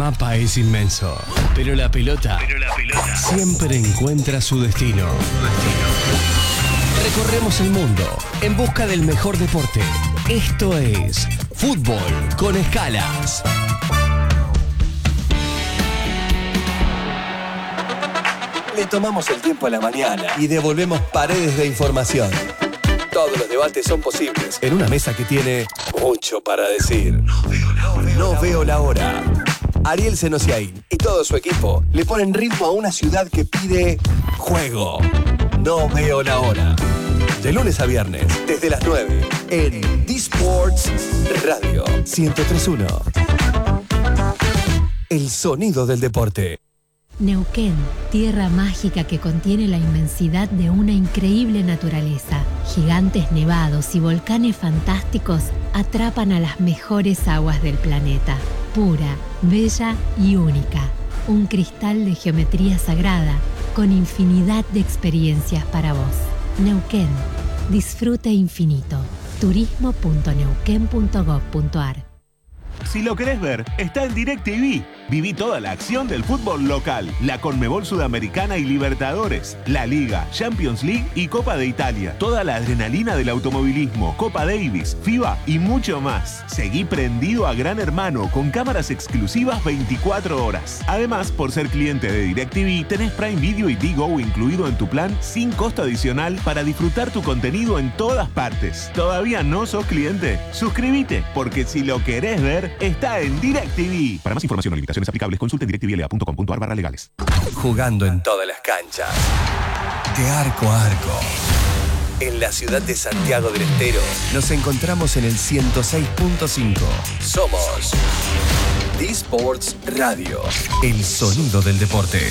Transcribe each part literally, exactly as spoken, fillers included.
mapa es inmenso, pero la pelota, pero la pelota siempre encuentra su destino. Recorremos el mundo en busca del mejor deporte. Esto es Fútbol con Escalas. Le tomamos el tiempo a la mañana y devolvemos paredes de información. Todos los debates son posibles en una mesa que tiene mucho para decir. No veo la hora. No veo la hora. Ariel Senosiaín y todo su equipo le ponen ritmo a una ciudad que pide juego. No veo la hora. De lunes a viernes, desde las nueve, en D-Sports Radio ciento tres punto uno. El sonido del deporte. Neuquén, tierra mágica que contiene la inmensidad de una increíble naturaleza. Gigantes nevados y volcanes fantásticos atrapan a las mejores aguas del planeta. Pura, bella y única. Un cristal de geometría sagrada con infinidad de experiencias para vos. Neuquén, disfrute infinito. turismo punto neuquén punto gob punto ar. Si lo querés ver, está en DirecTV. Viví toda la acción del fútbol local, la Conmebol Sudamericana y Libertadores, la Liga, Champions League y Copa de Italia. Toda la adrenalina del automovilismo, Copa Davis, FIBA y mucho más. Seguí prendido a Gran Hermano con cámaras exclusivas veinticuatro horas. Además, por ser cliente de DirecTV, tenés Prime Video y Digo incluido en tu plan sin costo adicional para disfrutar tu contenido en todas partes. ¿Todavía no sos cliente? Suscríbete, porque si lo querés ver, está en DirecTV. Para más información o limitaciones aplicables, consulte directvla punto com punto ar barra legales. Jugando en todas las canchas, de arco a arco. En la ciudad de Santiago del Estero, nos encontramos en el ciento seis punto cinco. Somos D-Sports Radio, el sonido del deporte.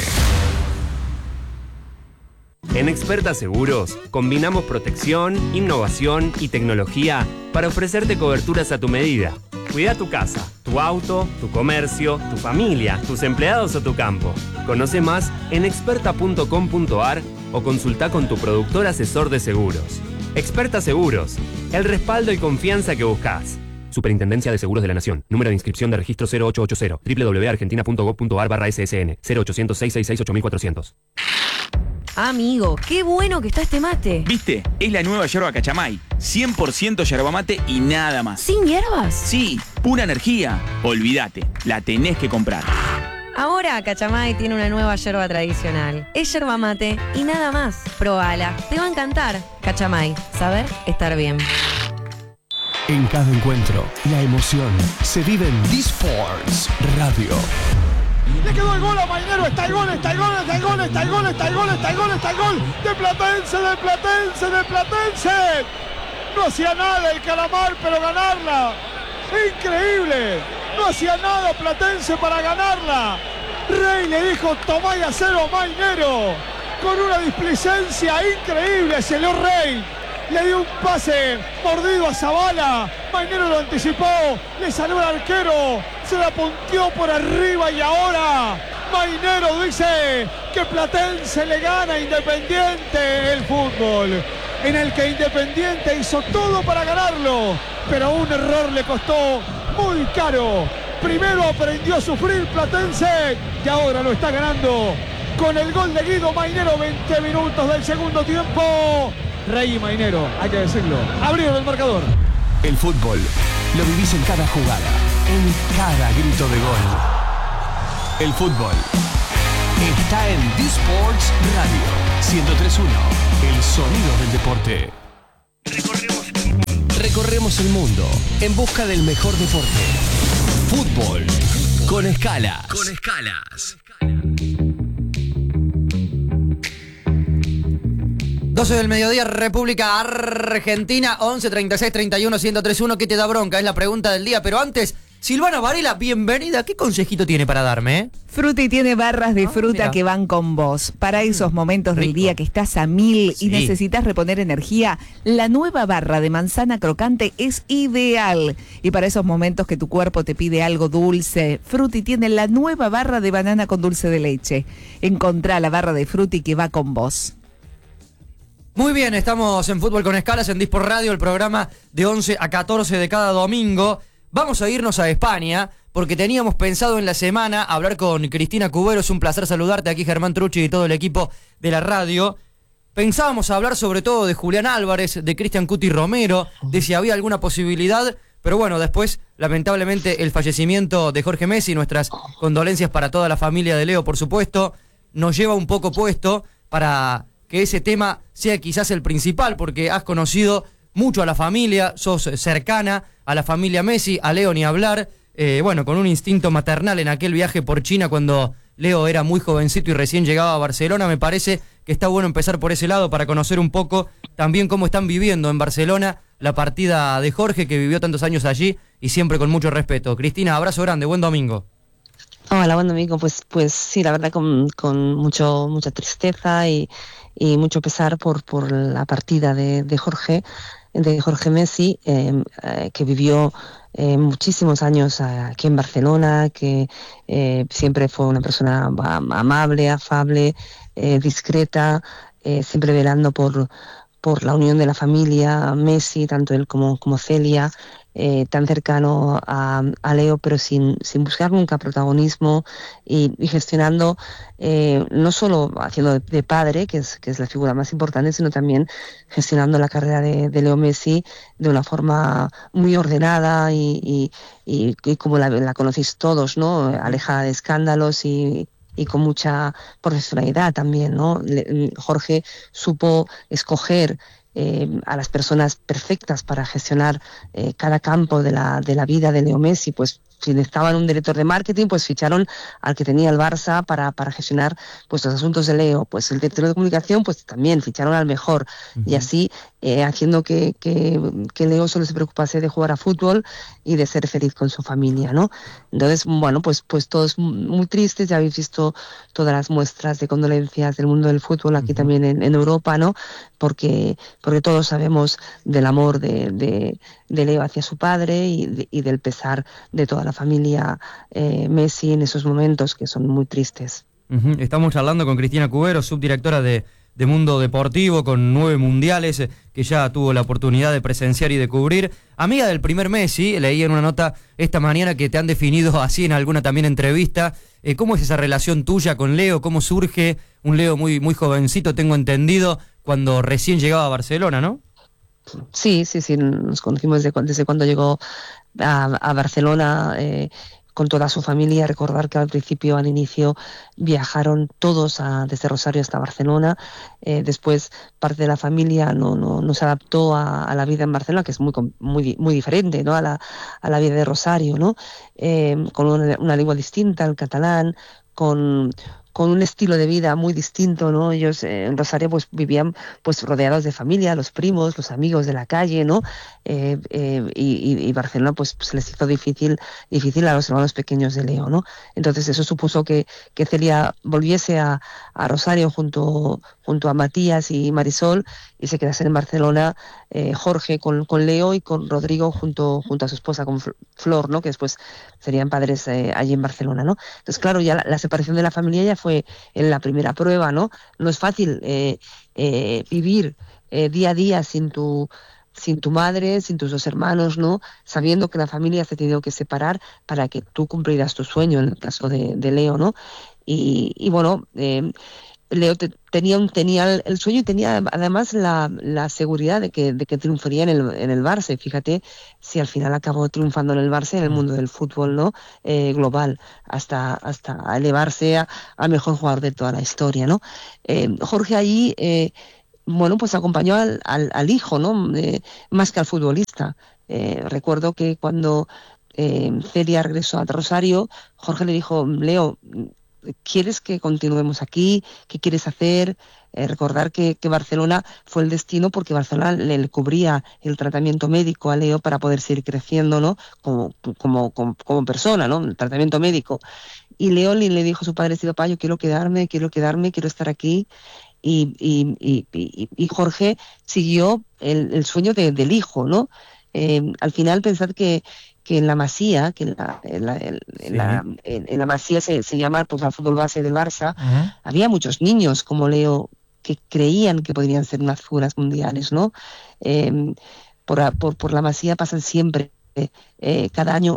En Experta Seguros, combinamos protección, innovación y tecnología para ofrecerte coberturas a tu medida. Cuida tu casa, tu auto, tu comercio, tu familia, tus empleados o tu campo. Conoce más en experta punto com punto ar o consulta con tu productor asesor de seguros. Experta Seguros, el respaldo y confianza que buscas. Superintendencia de Seguros de la Nación. Número de inscripción de registro cero ocho ocho cero. doble u doble u doble u punto argentina punto gob punto ar barra ese ese ene. cero ochocientos, seiscientos sesenta y seis, ocho mil cuatrocientos. Amigo, qué bueno que está este mate. ¿Viste? Es la nueva yerba Cachamay. cien por ciento yerba mate y nada más. ¿Sin hierbas? Sí, pura energía. Olvídate, la tenés que comprar. Ahora Cachamay tiene una nueva yerba tradicional. Es yerba mate y nada más. Probala, te va a encantar. Cachamay, saber estar bien. En cada encuentro, la emoción se vive en D-Sports Radio. Le quedó el gol a Mainero, está el gol, está el gol, está el gol, está el gol, está el gol, está el gol, está el gol de Platense, de Platense, de Platense. No hacía nada el Calamar, pero ganarla. Increíble. No hacía nada Platense para ganarla. Rey le dijo, tomá y hacelo a Mainero. Con una displicencia increíble, se lo Rey. Le dio un pase mordido a Zavala. Mainero lo anticipó. Le salió el arquero. Se la punteó por arriba y ahora Mainero dice que Platense le gana a Independiente el fútbol. En el que Independiente hizo todo para ganarlo. Pero un error le costó muy caro. Primero aprendió a sufrir Platense y ahora lo está ganando. Con el gol de Guido Mainero, veinte minutos del segundo tiempo. Rey y Mainero, hay que decirlo, abrieron el marcador. El fútbol lo vivís en cada jugada, en cada grito de gol. El fútbol está en D-Sports Radio ciento tres punto uno, el sonido del deporte. Recorremos, recorremos el mundo en busca del mejor deporte. Fútbol con Escalas. Con Escalas. doce del mediodía, República Argentina, once, treinta y seis, treinta y uno, ciento tres punto uno. ¿Qué te da bronca? Es la pregunta del día. Pero antes, Silvana Varela, bienvenida. ¿Qué consejito tiene para darme? Eh? Fruti tiene barras de Ah, fruta mira. que van con vos. Para esos momentos del Rico. día que estás a mil Sí. y necesitas reponer energía, la nueva barra de manzana crocante es ideal. Y para esos momentos que tu cuerpo te pide algo dulce, Fruti tiene la nueva barra de banana con dulce de leche. Encontrá la barra de Fruti que va con vos. Muy bien, estamos en Fútbol con Escalas, en D-Sport Radio, el programa de once a catorce de cada domingo. Vamos a irnos a España, porque teníamos pensado en la semana hablar con Cristina Cubero. Es un placer saludarte aquí, Germán Trucci y todo el equipo de la radio. Pensábamos hablar sobre todo de Julián Álvarez, de Cristian Cuti Romero, de si había alguna posibilidad, pero bueno, después, lamentablemente, el fallecimiento de Jorge Messi, nuestras condolencias para toda la familia de Leo, por supuesto, nos lleva un poco puesto para que ese tema sea quizás el principal, porque has conocido mucho a la familia, sos cercana a la familia Messi, a Leo ni hablar, eh, bueno, con un instinto maternal en aquel viaje por China cuando Leo era muy jovencito y recién llegaba a Barcelona. Me parece que está bueno empezar por ese lado para conocer un poco también cómo están viviendo en Barcelona la partida de Jorge, que vivió tantos años allí y siempre con mucho respeto. Cristina, abrazo grande, buen domingo. Hola, buen domingo. Pues, pues sí, la verdad con, con mucho, mucha tristeza y, y mucho pesar por, por la partida de, de Jorge, de Jorge Messi, eh, eh, que vivió eh, muchísimos años aquí en Barcelona, que eh, siempre fue una persona amable, afable, eh, discreta, eh, siempre velando por, por la unión de la familia Messi, tanto él como, como Celia, eh, tan cercano a, a Leo, pero sin, sin buscar nunca protagonismo y, y gestionando, eh, no solo haciendo de, de padre, que es, que es la figura más importante, sino también gestionando la carrera de, de Leo Messi de una forma muy ordenada y, y, y, y como la, la conocéis todos, ¿no? Alejada de escándalos y y con mucha profesionalidad también, ¿no? Le, Jorge supo escoger eh, a las personas perfectas para gestionar eh, cada campo de la, de la vida de Leo Messi. Pues si necesitaban un director de marketing, pues ficharon al que tenía el Barça para, para gestionar pues los asuntos de Leo. Pues el director de comunicación, pues también ficharon al mejor. Uh-huh. Y así eh, haciendo que, que, que Leo solo se preocupase de jugar a fútbol y de ser feliz con su familia, ¿no? Entonces, bueno, pues, pues todos muy tristes. Ya habéis visto todas las muestras de condolencias del mundo del fútbol aquí uh-huh. también en, en Europa, ¿no? Porque, porque todos sabemos del amor de, de, de Leo hacia su padre y, de, y del pesar de toda la familia eh, Messi en esos momentos que son muy tristes. Uh-huh. Estamos charlando con Cristina Cubero, subdirectora de, de Mundo Deportivo, con nueve mundiales eh, que ya tuvo la oportunidad de presenciar y de cubrir. Amiga del primer Messi, leí en una nota esta mañana que te han definido así en alguna también entrevista. Eh, ¿Cómo es esa relación tuya con Leo? ¿Cómo surge? Un Leo muy, muy jovencito, tengo entendido, cuando recién llegaba a Barcelona, ¿no? Sí, sí, sí, nos conocimos desde, desde cuando llegó a, a Barcelona eh, con toda su familia. Recordar que al principio, al inicio, viajaron todos a, desde Rosario hasta Barcelona. Eh, después, parte de la familia no, no, no se adaptó a, a la vida en Barcelona, que es muy muy, muy diferente, ¿no? a, la, a la vida de Rosario, ¿no? Eh, con una, una lengua distinta, el catalán, con... con un estilo de vida muy distinto, ¿no? Ellos eh, en Rosario pues vivían pues rodeados de familia, los primos, los amigos de la calle, ¿no? Eh, eh, y, y Barcelona pues se les hizo difícil difícil a los hermanos pequeños de Leo, ¿no? Entonces eso supuso que, que Celia volviese a, a Rosario junto, junto a Matías y Marisol y se quedasen en Barcelona eh, Jorge con, con Leo y con Rodrigo junto, junto a su esposa, con Flor, ¿no? Que después serían padres eh, allí en Barcelona, ¿no? Entonces, claro, ya la, la separación de la familia ya fue en la primera prueba, ¿no? No es fácil eh, eh, vivir eh, día a día sin tu sin tu madre, sin tus dos hermanos, ¿no? Sabiendo que la familia se ha tenido que separar para que tú cumplirás tu sueño, en el caso de, de Leo, ¿no? Y, y bueno, eh, Leo te, tenía, un, tenía el sueño y tenía además la, la seguridad de que, de que triunfaría en el, en el Barça. Fíjate si al final acabó triunfando en el Barça, en el mundo del fútbol, ¿no? Eh, global, hasta, hasta elevarse a, a mejor jugador de toda la historia, ¿no? Eh, Jorge allí, eh, bueno, pues acompañó al, al, al hijo, ¿no? Eh, más que al futbolista. Eh, recuerdo que cuando eh, Celia regresó a Rosario, Jorge le dijo, Leo, ¿quieres que continuemos aquí? ¿Qué quieres hacer? Eh, recordar que, que Barcelona fue el destino porque Barcelona le, le cubría el tratamiento médico a Leo para poder seguir creciendo, ¿no? Como, como, como, como persona, ¿no? El tratamiento médico. Y Leo le, le dijo a su padre, papá, yo quiero quedarme, quiero quedarme, quiero estar aquí. Y, y, y, y, y Jorge siguió el, el sueño de, del hijo, ¿no? Eh, al final pensad que que en la Masía, que en la, en la, en sí. la, en, en la Masía se, se llama pues, el fútbol base del Barça, uh-huh. había muchos niños como Leo que creían que podrían ser unas figuras mundiales, ¿no? Eh, por, por, por la Masía pasan siempre, eh, cada año,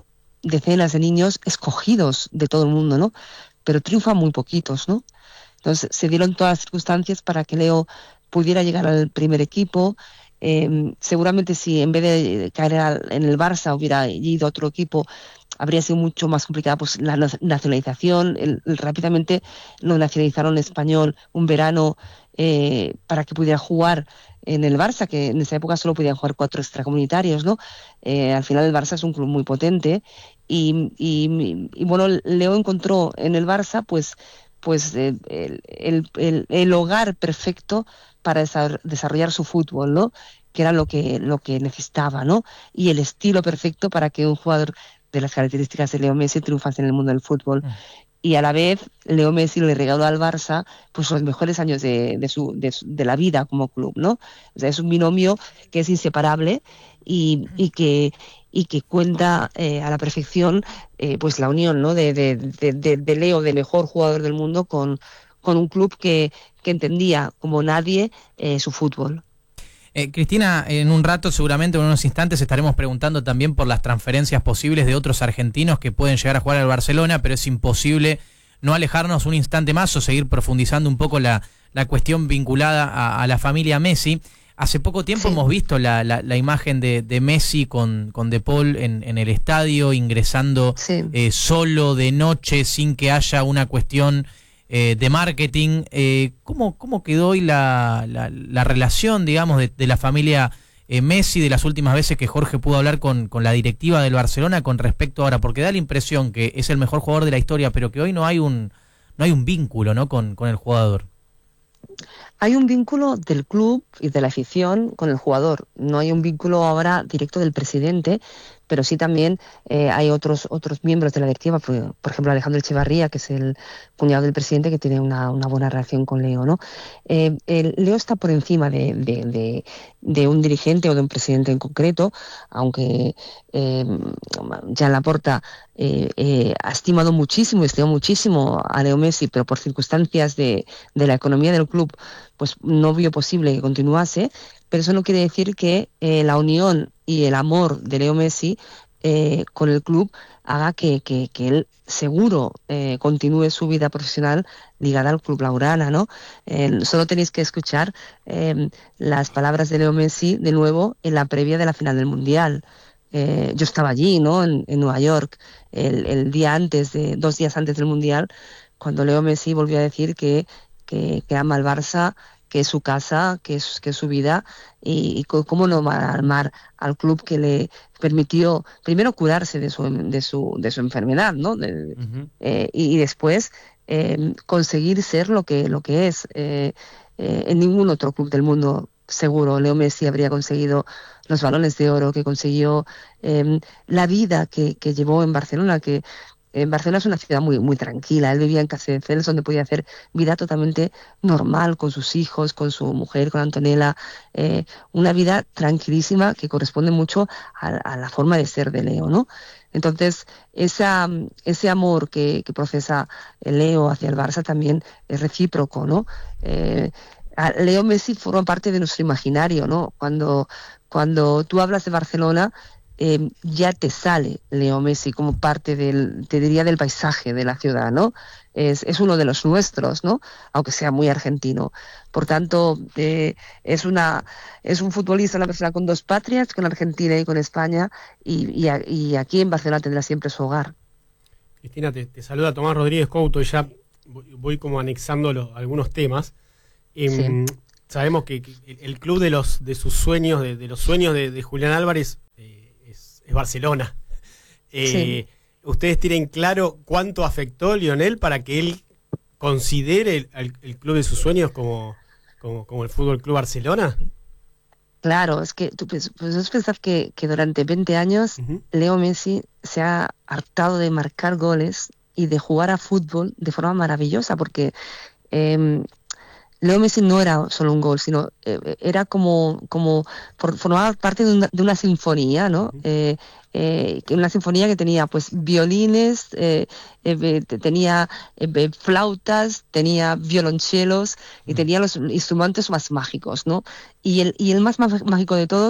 decenas de niños escogidos de todo el mundo, ¿no? Pero triunfan muy poquitos, ¿no? Entonces se dieron todas las circunstancias para que Leo pudiera llegar al primer equipo. Eh, seguramente si en vez de caer al, en el Barça hubiera ido a otro equipo, habría sido mucho más complicada pues la nacionalización. El, el, rápidamente lo nacionalizaron en español un verano eh, para que pudiera jugar en el Barça, que en esa época solo podían jugar cuatro extracomunitarios, ¿no? Eh, al final el Barça es un club muy potente y, y, y bueno, Leo encontró en el Barça pues, pues eh, el, el, el, el hogar perfecto para desarrollar su fútbol, ¿no? Que era lo que, lo que necesitaba, ¿no? Y el estilo perfecto para que un jugador de las características de Leo Messi triunfase en el mundo del fútbol. Mm. Y a la vez, Leo Messi le regaló al Barça pues los mejores años de, de, su, de, su, de la vida como club, ¿no? O sea, es un binomio que es inseparable y, y que y que cuenta eh, a la perfección eh, pues la unión, ¿no? de, de, de, de, de Leo, de mejor jugador del mundo, con, con un club que, que entendía como nadie eh, su fútbol. Eh, Cristina, en un rato, seguramente en unos instantes, estaremos preguntando también por las transferencias posibles de otros argentinos que pueden llegar a jugar al Barcelona, pero es imposible no alejarnos un instante más o seguir profundizando un poco la, la cuestión vinculada a, a la familia Messi. Hace poco tiempo sí. hemos visto la, la, la imagen de, de Messi con, con De Paul en, en el estadio, ingresando sí. eh, solo de noche, sin que haya una cuestión Eh, de marketing. Eh, ¿cómo, ¿Cómo quedó hoy la, la, la relación, digamos, de, de la familia eh, Messi, de las últimas veces que Jorge pudo hablar con, con la directiva del Barcelona con respecto ahora? Porque da la impresión que es el mejor jugador de la historia, pero que hoy no hay un no hay un vínculo, ¿no? con, con el jugador. Hay un vínculo del club y de la afición con el jugador. No hay un vínculo ahora directo del presidente, pero sí también eh, hay otros otros miembros de la directiva, por, por ejemplo Alejandro Echevarría, que es el cuñado del presidente, que tiene una, una buena relación con Leo, ¿no? Eh, el, Leo está por encima de, de, de, de un dirigente o de un presidente en concreto, aunque eh, Joan Laporta eh, eh, ha estimado muchísimo, estimó muchísimo a Leo Messi, pero por circunstancias de, de la economía del club, pues no vio posible que continuase. Pero eso no quiere decir que eh, la unión y el amor de Leo Messi eh, con el club haga que, que, que él seguro eh, continúe su vida profesional ligada al Club Blaugrana, ¿no? Eh, solo tenéis que escuchar eh, las palabras de Leo Messi de nuevo en la previa de la final del Mundial. Eh, yo estaba allí, ¿no? En, en Nueva York, el, el día antes, de, dos días antes del Mundial, cuando Leo Messi volvió a decir que, que, que ama al Barça, que es su casa, que es, que es su vida, y, y cómo no va a armar al club que le permitió primero curarse de su de su de su enfermedad, ¿no? De, uh-huh. eh, y, y después eh, conseguir ser lo que lo que es. Eh, eh, en ningún otro club del mundo seguro Leo Messi habría conseguido los balones de oro que consiguió, eh, la vida que, que llevó en Barcelona, que En Barcelona es una ciudad muy muy tranquila. Él vivía en Castelldefels, donde podía hacer vida totalmente normal con sus hijos, con su mujer, con Antonella. Eh, una vida tranquilísima que corresponde mucho a, a la forma de ser de Leo, ¿no? Entonces, esa, ese amor que, que profesa Leo hacia el Barça también es recíproco, ¿no? Eh, Leo Messi forma parte de nuestro imaginario, ¿no? Cuando, cuando tú hablas de Barcelona, Eh, ya te sale Leo Messi como parte del, te diría, del paisaje de la ciudad, ¿no? Es, es uno de los nuestros, ¿no? Aunque sea muy argentino. Por tanto, eh, es una es un futbolista, una persona con dos patrias, con Argentina y con España, y, y, y aquí en Barcelona tendrá siempre su hogar. Cristina, te, te saluda Tomás Rodríguez Couto, y ya voy, voy como anexando los, algunos temas. Eh, sí. Sabemos que, que el club de los de sus sueños, de, de los sueños de, de Julián Álvarez, es Barcelona. Eh, sí. ¿Ustedes tienen claro cuánto afectó Lionel para que él considere el, el, el club de sus sueños como, como, como el Fútbol Club Barcelona? Claro, es que tú pues, pues pensar que, que durante veinte años uh-huh. Leo Messi se ha hartado de marcar goles y de jugar a fútbol de forma maravillosa, porque eh, Leo Messi no era solo un gol, sino eh, era como, como for, formaba parte de una, de una sinfonía, ¿no? Uh-huh. Eh, eh, una sinfonía que tenía pues violines, eh, eh, tenía eh, flautas, tenía violonchelos y uh-huh. tenía los instrumentos más mágicos, ¿no? Y el, y el más mágico de todos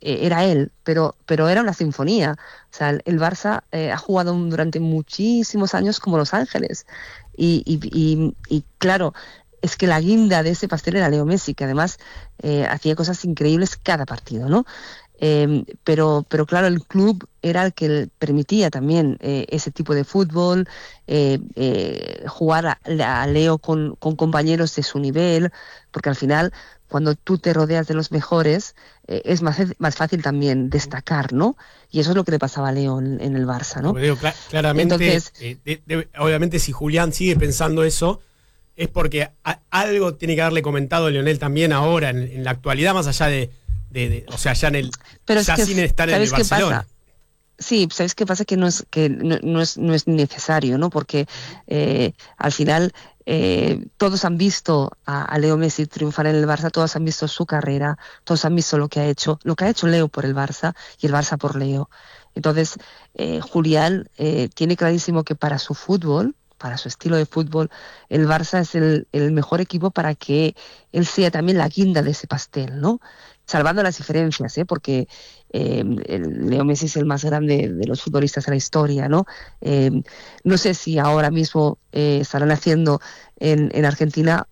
eh, era él, pero, pero era una sinfonía. O sea, el, el Barça eh, ha jugado durante muchísimos años como Los Ángeles. Y, y, y, y claro, es que la guinda de ese pastel era Leo Messi, que además eh, hacía cosas increíbles cada partido, ¿no? Eh, pero, pero claro, el club era el que permitía también eh, ese tipo de fútbol, eh, eh, jugar a, a Leo con, con compañeros de su nivel, porque al final, cuando tú te rodeas de los mejores, eh, es más, más fácil también destacar, ¿no? Y eso es lo que le pasaba a Leo en, en el Barça, ¿no? Digo, cl- claramente, Entonces, eh, de, de, obviamente si Julián sigue pensando eso, es porque a, algo tiene que haberle comentado Lionel también ahora, en, en la actualidad, más allá de, de, de o sea, ya en el Pero ya es que, sin estar en el ¿sabes qué Barcelona. pasa? Sí, ¿sabes qué pasa? Que no es que no, no es no es necesario, ¿no? Porque eh, al final eh, todos han visto a, a Leo Messi triunfar en el Barça, todos han visto su carrera, todos han visto lo que ha hecho, lo que ha hecho Leo por el Barça y el Barça por Leo. Entonces, eh, Julián eh, tiene clarísimo que para su fútbol, para su estilo de fútbol, el Barça es el, el mejor equipo para que él sea también la guinda de ese pastel, ¿no? Salvando las diferencias, ¿eh? Porque eh, el Leo Messi es el más grande de los futbolistas de la historia, ¿no? Eh, no sé si ahora mismo eh, estarán haciendo en, en Argentina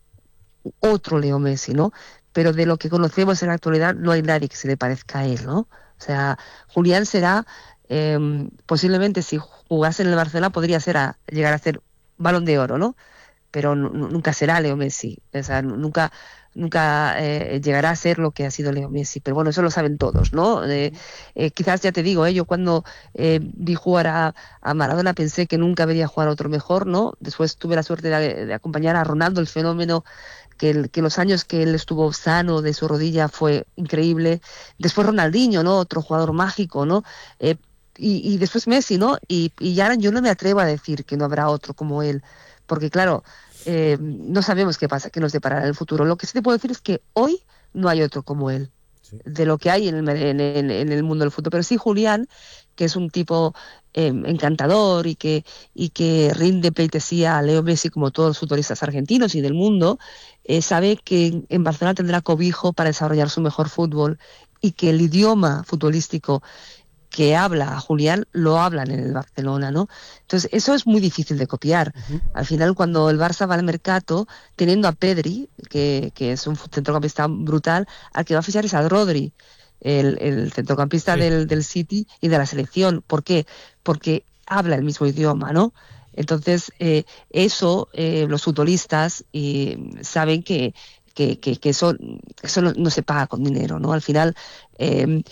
otro Leo Messi, ¿no? Pero de lo que conocemos en la actualidad no hay nadie que se le parezca a él, ¿no? O sea, Julián será, eh, posiblemente si jugase en el Barcelona podría ser a, llegar a ser Balón de Oro, ¿no? Pero n- nunca será Leo Messi, o sea, n- nunca nunca eh, llegará a ser lo que ha sido Leo Messi, pero bueno, eso lo saben todos, ¿no? Eh, eh, quizás ya te digo, eh, yo cuando eh, vi jugar a, a Maradona pensé que nunca vería jugar a otro mejor, ¿no? Después tuve la suerte de, de acompañar a Ronaldo, el fenómeno que, el, que los años que él estuvo sano de su rodilla fue increíble. Después Ronaldinho, ¿no? Otro jugador mágico, ¿no? Eh, y, y después Messi, ¿no? Y, y ya yo no me atrevo a decir que no habrá otro como él, porque claro, eh, no sabemos qué pasa, qué nos deparará en el futuro. Lo que sí te puedo decir es que hoy no hay otro como él, sí, de lo que hay en el, en, en, en el mundo del fútbol. Pero sí Julián, que es un tipo eh, encantador y que, y que rinde pleitesía a Leo Messi como todos los futbolistas argentinos y del mundo, eh, sabe que en Barcelona tendrá cobijo para desarrollar su mejor fútbol y que el idioma futbolístico que habla a Julián lo hablan en el Barcelona, ¿no? Entonces eso es muy difícil de copiar. Uh-huh. Al final, cuando el Barça va al mercado, teniendo a Pedri, que, que es un centrocampista brutal, al que va a fichar es a Rodri, el, el centrocampista sí. del, del City y de la selección. ¿Por qué? Porque habla el mismo idioma, ¿no? Entonces eh, eso eh, los futbolistas eh, saben que, que, que, que eso, eso no, no se paga con dinero, ¿no? Al final eh,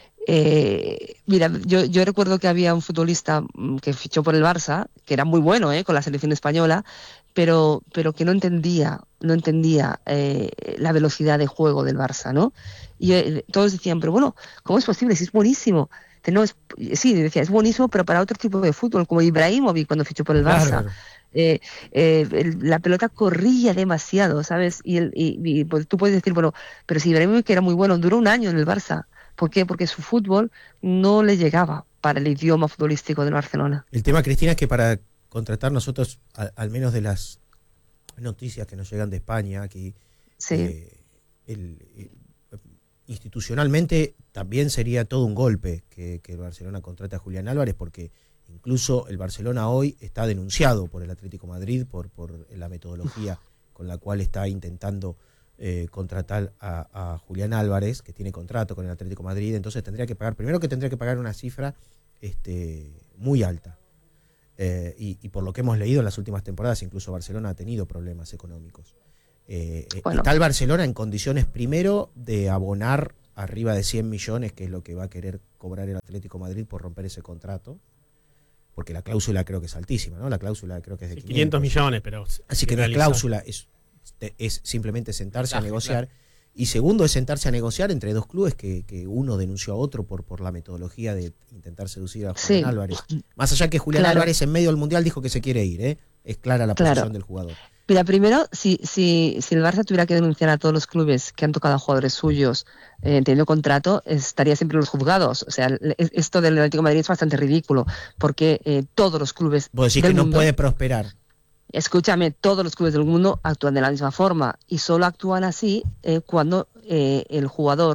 Eh, mira, yo, yo recuerdo que había un futbolista que fichó por el Barça, que era muy bueno, ¿eh? Con la selección española, pero, pero que no entendía, no entendía eh, la velocidad de juego del Barça, ¿no? Y eh, todos decían, pero bueno, ¿cómo es posible? Si es buenísimo. No, es, sí, decía, es buenísimo, pero para otro tipo de fútbol, como Ibrahimovic cuando fichó por el Barça. Claro. Eh, eh, el, la pelota corría demasiado, ¿sabes? Y, el, y, y pues, tú puedes decir, bueno, pero si Ibrahimovic era muy bueno, duró un año en el Barça. ¿Por qué? Porque su fútbol no le llegaba para el idioma futbolístico del Barcelona. El tema, Cristina, es que para contratar nosotros, a, al menos de las noticias que nos llegan de España, aquí, sí. eh, el, el, institucionalmente también sería todo un golpe que, que el Barcelona contrate a Julián Álvarez, porque incluso el Barcelona hoy está denunciado por el Atlético Madrid por, por la metodología con la cual está intentando Eh, contratar a, a Julián Álvarez, que tiene contrato con el Atlético de Madrid. Entonces tendría que pagar, primero que tendría que pagar una cifra este, muy alta, eh, y, y por lo que hemos leído en las últimas temporadas, incluso Barcelona ha tenido problemas económicos. Eh, bueno. Está el Barcelona en condiciones primero de abonar arriba de cien millones, que es lo que va a querer cobrar el Atlético de Madrid por romper ese contrato, porque la cláusula creo que es altísima, ¿no? La cláusula creo que es de sí, quinientos millones, pero así que no es cláusula, es es simplemente sentarse claro, a negociar, claro. Y segundo es sentarse a negociar entre dos clubes que, que uno denunció a otro por, por la metodología de intentar seducir a Julián sí. Álvarez. Más allá que Julián claro. Álvarez en medio del Mundial dijo que se quiere ir, ¿eh? Es clara la posición claro. del jugador. Mira, primero, si, si, si el Barça tuviera que denunciar a todos los clubes que han tocado a jugadores suyos eh, teniendo contrato, estaría siempre en los juzgados. O sea, esto del Atlético de Madrid es bastante ridículo, porque eh, todos los clubes Vos decís del que no mundo, puede prosperar. Escúchame, todos los clubes del mundo actúan de la misma forma y solo actúan así eh, cuando eh, el jugador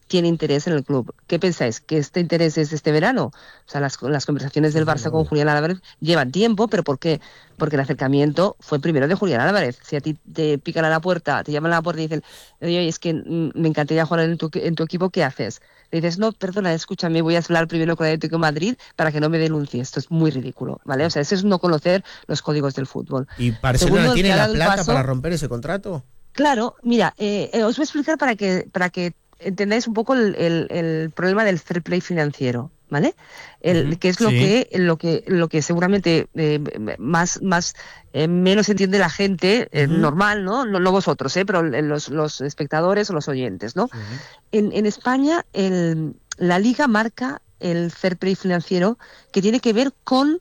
tiene interés en el club. ¿Qué pensáis? ¿Que este interés es este verano? O sea, las, las conversaciones del Barça con Julián Álvarez llevan tiempo, pero ¿por qué? Porque el acercamiento fue primero de Julián Álvarez. Si a ti te pican a la puerta, te llaman a la puerta y dicen, oye, es que me encantaría jugar en tu, en tu equipo, ¿qué haces? Le dices, no, perdona, escúchame, voy a hablar primero con el Atlético de Madrid para que no me denuncie. Esto es muy ridículo, ¿vale? O sea, eso es no conocer los códigos del fútbol. ¿Y Barcelona Segundo, tiene la plata paso, para romper ese contrato? Claro, mira, eh, eh, os voy a explicar para que, para que entendáis un poco el, el, el problema del fair play financiero, ¿vale? El, uh-huh, que es lo sí. que lo que lo que seguramente eh, más más eh, menos entiende la gente eh, uh-huh. normal, ¿no? ¿no? No vosotros, ¿eh? Pero los, los espectadores o los oyentes, ¿no? Uh-huh. En, en España el, la Liga marca el fair play financiero que tiene que ver con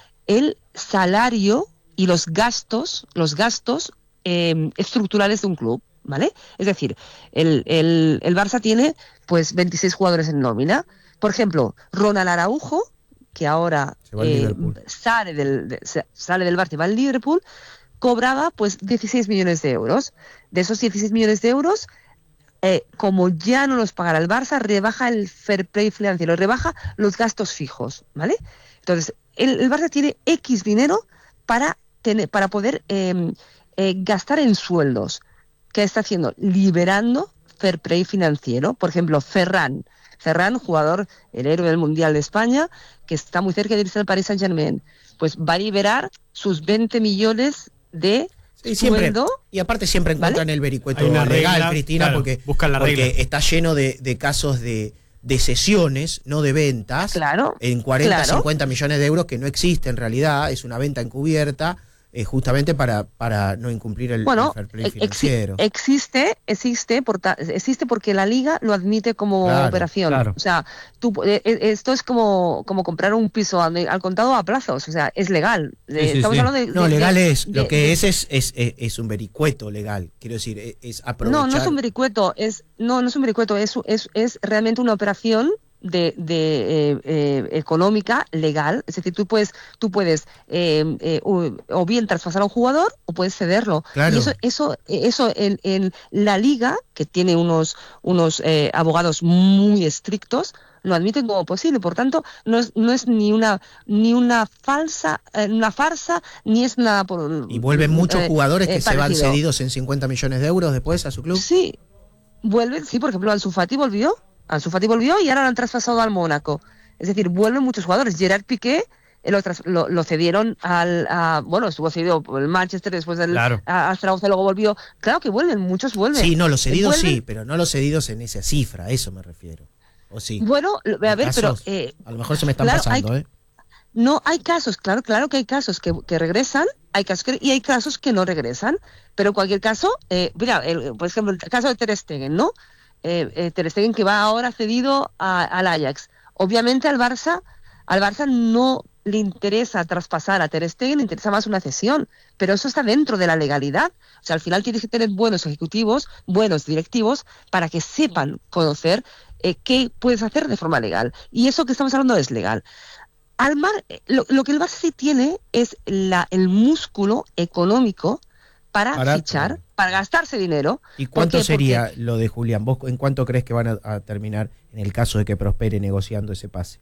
el salario y los gastos, los gastos eh, estructurales de un club. ¿Vale? Es decir, el, el, el Barça tiene pues veintiséis jugadores en nómina. Por ejemplo, Ronald Araujo, que ahora eh, sale, del, de, sale del Barça y va al Liverpool, cobraba pues dieciséis millones de euros. De esos dieciséis millones de euros, eh, como ya no los pagará el Barça, rebaja el fair play financiero, rebaja los gastos fijos, ¿vale? Entonces, el, el Barça tiene X dinero para, tener, para poder eh, eh, gastar en sueldos. ¿Qué está haciendo? Liberando fair play financiero. Por ejemplo, Ferran. Ferran, jugador, el héroe del Mundial de España, que está muy cerca de irse al Paris Saint-Germain. Pues va a liberar sus veinte millones de sí, siempre, sueldo. Y aparte siempre encuentran ¿vale? el vericueto legal, regla, Cristina, claro, porque, la porque está lleno de, de casos de, de cesiones, no de ventas, claro, en cuarenta, claro. cincuenta millones de euros, que no existe en realidad, es una venta encubierta. Eh, justamente para, para no incumplir el, bueno, el fair play financiero. Ex, existe, existe, por ta, existe porque la Liga lo admite como claro, operación. Claro. O sea, tú, eh, esto es como, como comprar un piso al, al contado a plazos, o sea, es legal. Sí, sí, Estamos sí. hablando de, no, de, legal de, es, de, lo que de, es, es, es es un vericueto legal, quiero decir, es, es aprovechar. No, no es un vericueto, es, no, no es un vericueto, es, es, es realmente una operación de, de eh, eh, económica, legal, es decir, tú puedes, tú puedes eh, eh, o, o bien traspasar a un jugador o puedes cederlo. Claro. Y eso, eso, eso en, en la Liga, que tiene unos, unos eh, abogados muy estrictos, lo admiten como posible. Por tanto, no es, no es ni una ni una falsa, eh, una farsa, ni es nada por. Y vuelven muchos eh, jugadores que eh, se van cedidos en cincuenta millones de euros después a su club. Sí, vuelven, sí, por ejemplo, Ansu Fati volvió. Ansu Fati volvió y ahora lo han traspasado al Mónaco. Es decir, vuelven muchos jugadores. Gerard Piqué eh, lo, tras, lo, lo cedieron al... A, bueno, estuvo cedido por el Manchester, después del claro. a, a Zaragoza, luego volvió. Claro que vuelven, muchos vuelven. Sí, no, los cedidos vuelven. sí, pero no los cedidos en esa cifra, a eso me refiero. ¿O sí? Bueno, a ver, casos, pero... Eh, a lo mejor se me están claro, pasando, hay, ¿eh? No, hay casos, claro, claro que hay casos que, que regresan, hay casos que, y hay casos que no regresan. Pero en cualquier caso, eh, mira, el, por ejemplo, el caso de Ter Stegen, ¿no? Eh, eh, Ter Stegen que va ahora cedido a, al Ajax. Obviamente al Barça, al Barça no le interesa traspasar a Ter Stegen, le interesa más una cesión, pero eso está dentro de la legalidad. O sea, al final tienes que tener buenos ejecutivos, buenos directivos, para que sepan conocer eh, qué puedes hacer de forma legal. Y eso que estamos hablando es legal. Al mar, lo, lo que el Barça sí tiene es la, el músculo económico para, para fichar, para gastarse dinero. ¿Y cuánto ¿Por sería Porque, lo de Julián? ¿Vos en cuánto crees que van a, a terminar en el caso de que prospere negociando ese pase?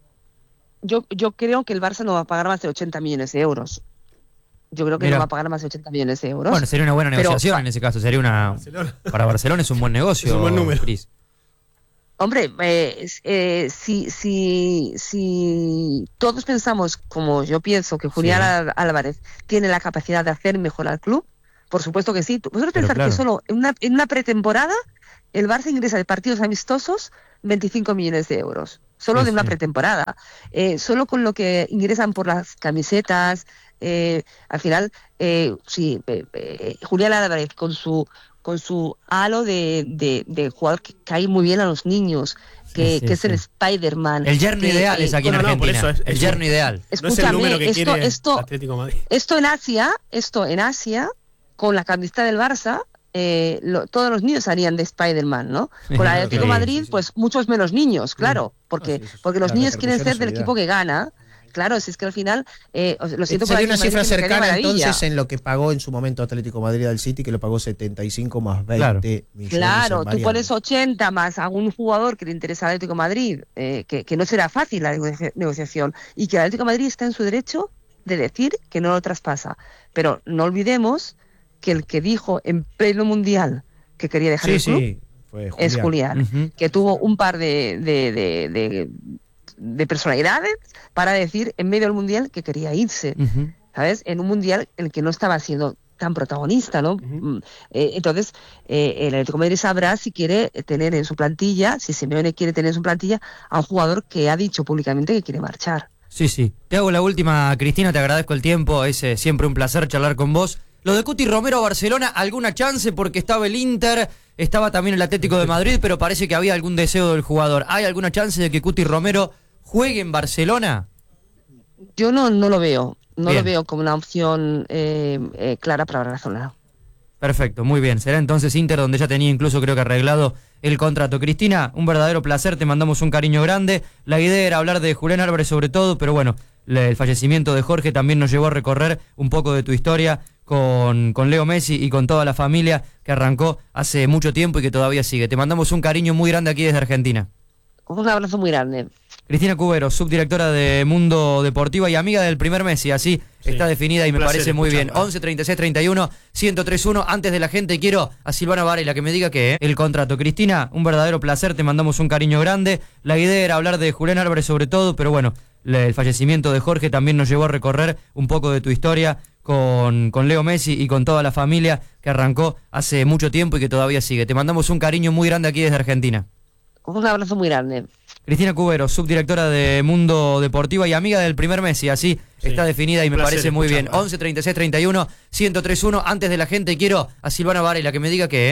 Yo, yo creo que el Barça no va a pagar más de ochenta millones de euros. Yo creo que Mira. no va a pagar más de ochenta millones de euros. Bueno, sería una buena negociación pero, en ese caso. Sería una Barcelona. Para Barcelona es un buen negocio. Es un buen número. Chris. Hombre, eh, eh, si, si, si todos pensamos, como yo pienso, que Julián sí. Álvarez tiene la capacidad de hacer mejor al club, por supuesto que sí. Vosotros pensar claro. que solo en una, en una pretemporada el Barça ingresa de partidos amistosos veinticinco millones de euros. Solo sí, de una sí. pretemporada. Eh, solo con lo que ingresan por las camisetas. Eh, al final, eh, sí, eh, eh, Julián Álvarez con su con su halo de, de, de jugador que cae muy bien a los niños, que, sí, sí, que es sí. el Spider-Man. El yerno que, ideal eh, es aquí en bueno, Argentina. No, es, el yerno ideal. Escúchame, no es el número que esto, quiere esto, Atlético Madrid. Esto en Asia, esto en Asia, con la camiseta del Barça, eh, lo, todos los niños harían de Spider-Man, ¿no? Con la Atlético sí, Madrid, sí, sí. pues muchos menos niños, claro, porque, no, sí, porque los niños quieren ser del equipo que gana. Claro, si es que al final, eh, lo siento por Sería el una Madrid, cifra que me cae de cercana maravilla. entonces en lo que pagó en su momento Atlético Madrid al City, que lo pagó setenta y cinco más veinte Claro. millones. Claro, en tú variables. pones ochenta más a un jugador que le interesa al Atlético de Madrid, eh, que, que no será fácil la negocia- negociación, y que el Atlético de Madrid está en su derecho de decir que no lo traspasa. Pero no olvidemos que el que dijo en pleno mundial que quería dejar Sí, el club sí, fue es Julián, Ujú. que tuvo un par de, de, de, de- de personalidades para decir en medio del mundial que quería irse, Ujú. ¿sabes? En un mundial en el que no estaba siendo tan protagonista, ¿no? Mm, eh, entonces, eh, el Atlético de Madrid sabrá si quiere tener en su plantilla, si Simeone quiere tener en su plantilla a un jugador que ha dicho públicamente que quiere marchar. Sí, sí. Te hago la última, Cristina, te agradezco el tiempo, es eh, siempre un placer charlar con vos. Lo de Cuti Romero a Barcelona, ¿alguna chance? Porque estaba el Inter, estaba también el Atlético de Madrid, pero parece que había algún deseo del jugador. ¿Hay alguna chance de que Cuti Romero juegue en Barcelona? Yo no, no lo veo, no Bien. lo veo como una opción eh, eh, clara para Barcelona. Perfecto, muy bien. Será entonces Inter, donde ya tenía incluso creo que arreglado el contrato. Cristina, un verdadero placer, te mandamos un cariño grande. La idea era hablar de Julián Álvarez sobre todo, pero bueno, le- el fallecimiento de Jorge también nos llevó a recorrer un poco de tu historia con, con Leo Messi y con toda la familia que arrancó hace mucho tiempo y que todavía sigue. Te mandamos un cariño muy grande aquí desde Argentina. Un abrazo muy grande. Cristina Cubero, subdirectora de Mundo Deportiva y amiga del primer Messi, así Sí, está definida y un me placer parece muy bien. escucharla. once, treinta y seis, treinta y uno, ciento tres uno. Antes de la gente quiero a Silvana Varela que me diga que ¿eh? el contrato. Cristina, un verdadero placer, te mandamos un cariño grande. La idea era hablar de Julián Álvarez sobre todo, pero bueno, le- el fallecimiento de Jorge también nos llevó a recorrer un poco de tu historia con, con Leo Messi y con toda la familia que arrancó hace mucho tiempo y que todavía sigue. Te mandamos un cariño muy grande aquí desde Argentina. Un abrazo muy grande. Cristina Cubero, subdirectora de Mundo Deportiva y amiga del primer Messi, así Sí, está definida y un me placer parece muy bien. escucharla. once, treinta y seis, treinta y uno, ciento tres uno. Antes de la gente quiero a Silvana Varela que me diga que... ¿eh?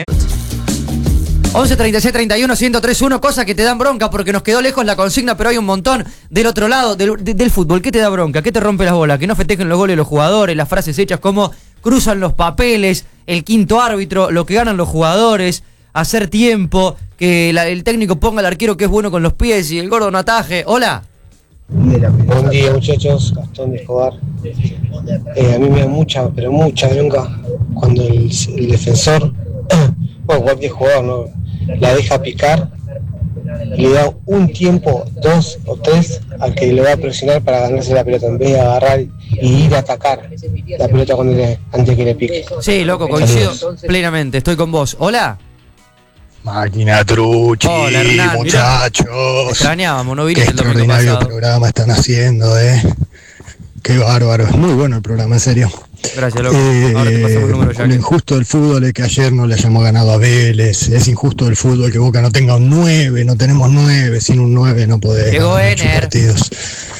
once, treinta y seis, treinta y uno, ciento tres uno, cosas que te dan bronca porque nos quedó lejos la consigna, pero hay un montón del otro lado del, de- del fútbol. ¿Qué te da bronca? ¿Qué te rompe las bolas? Que no festejen los goles de los jugadores, las frases hechas como cruzan los papeles, el quinto árbitro, lo que ganan los jugadores, hacer tiempo, que la- el técnico ponga al arquero que es bueno con los pies y el gordo no ataje. Hola. Buen día muchachos, Gastón de Escobar. Eh, a mí me da mucha, pero mucha bronca cuando el, el defensor, bueno cualquier jugador, ¿no? La deja picar y le da un tiempo, dos o tres, al que le va a presionar para ganarse la pelota en vez de agarrar y ir a atacar la pelota cuando le, antes que le pique. Sí, loco, coincido plenamente, estoy con vos. Hola. Máquina Truchi, Hola, Hernán, muchachos. Te extrañábamos, no Qué viniste el domingo extraordinario pasado. programa están haciendo, eh. Qué bárbaro. Muy bueno el programa, en serio. Gracias, loco. Eh, Ahora te pasamos el número ya. lo injusto del fútbol es que ayer no le hayamos ganado a Vélez. Es injusto del fútbol que Boca no tenga un nueve. No tenemos nueve. Sin un nueve no podés Llegó ganar muchos Ener. partidos.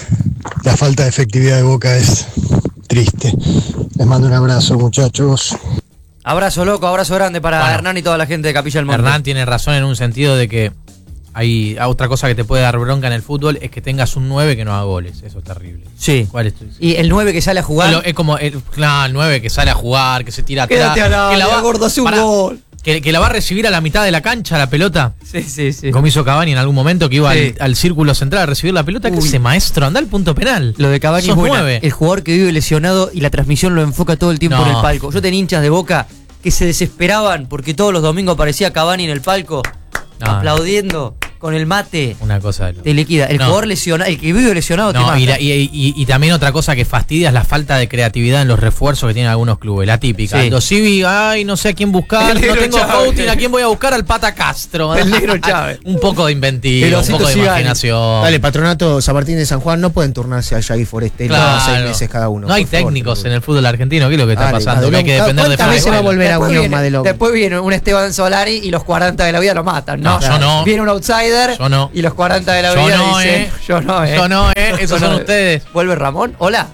La falta de efectividad de Boca es triste. Les mando un abrazo, muchachos. Abrazo, loco, abrazo grande para Bueno. Hernán y toda la gente de Capilla del Monte. Hernán tiene razón en un sentido de que hay otra cosa que te puede dar bronca en el fútbol es que tengas un nueve que no haga goles. Eso es terrible. Sí. ¿Cuál es tu? Y el nueve que sale a jugar. Lo- Es como el, claro, el nueve que sale a jugar, que se tira Quédate atrás. al que la área, va, gordo, hace un pará, gol. Que, que la va a recibir a la mitad de la cancha la pelota. Sí, sí, sí. Como hizo Cavani en algún momento que iba Sí. al, al círculo central a recibir la pelota. Que Uy. ese maestro, anda al punto penal. Lo de Cavani Sos es buena. nueve. El jugador que vive lesionado y la transmisión lo enfoca todo el tiempo No. en el palco. Yo tenía hinchas de Boca que se desesperaban porque todos los domingos aparecía Cavani en el palco No, aplaudiendo con el mate. Una cosa de loco. Te liquida. El No. jugador lesionado, el que vive lesionado te No, mata. y, la- y- y- y también otra cosa que fastidia es la falta de creatividad en los refuerzos que tienen algunos clubes. La típica. Sí. Los Civi, ay, no sé a quién buscar. El No negro tengo Chávez. coaching. ¿A quién voy a buscar? Al Pata Castro. El negro Chávez. Un poco de El inventiva, un osito poco de Cigani. imaginación. Dale, Patronato San Martín de San Juan no pueden turnarse a Yair Forestero Claro. seis meses cada uno. No hay por favor, técnicos te lo en el fútbol argentino. ¿Qué es lo que está Dale, pasando? Que hay que Madelón. depender de ¿Cuántas veces va a Francia. volver a Después Unión viene, Madelón? después viene un Esteban Solari y los cuarenta de la vida lo matan, ¿no? No, yo no. Viene un outsider Yo no. y los cuarenta de la Yo vida no, dicen, eh. yo no, eh. Yo no, eh. Esos Yo son no. ustedes. ¿Vuelve Ramón? Hola.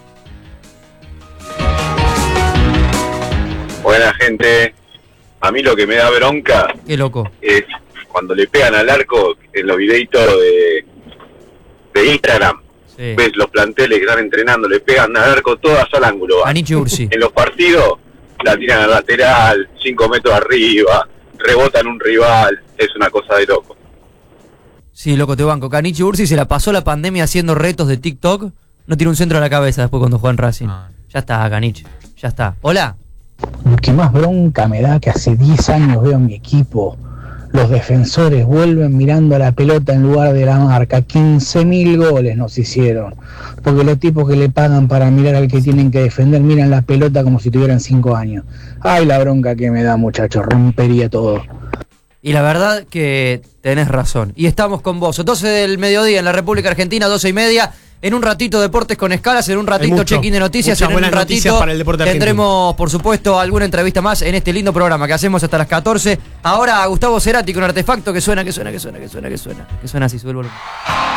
Buena gente, a mí lo que me da bronca Qué loco. es cuando le pegan al arco en los videitos de, de Instagram. Sí. Ves los planteles que están entrenando, le pegan al arco todas al ángulo. A Nietzsche Ursi. En los partidos la tiran al lateral, cinco metros arriba, rebotan un rival, es una cosa de loco. Sí, loco, te banco. Canichi Ursi se la pasó la pandemia haciendo retos de TikTok no tira un centro a la cabeza después cuando juega en Racing. Ah. Ya está, Canich. Ya está. Hola. Lo que más bronca me da que hace diez años veo en mi equipo. Los defensores vuelven mirando a la pelota en lugar de la marca. quince mil goles nos hicieron. Porque los tipos que le pagan para mirar al que tienen que defender miran la pelota como si tuvieran cinco años. Ay, la bronca que me da, muchachos. Rompería todo. Y la verdad que tenés razón. Y estamos con vos. doce del mediodía en la República Argentina, doce y media. En un ratito Deportes con Escalas, en un ratito check-in de noticias, en un ratito para el deporte tendremos, por supuesto, alguna entrevista más en este lindo programa que hacemos hasta las catorce. Ahora Gustavo Cerati con Artefacto, que suena, que suena, que suena, que suena, que suena, que suena así, sube el volumen.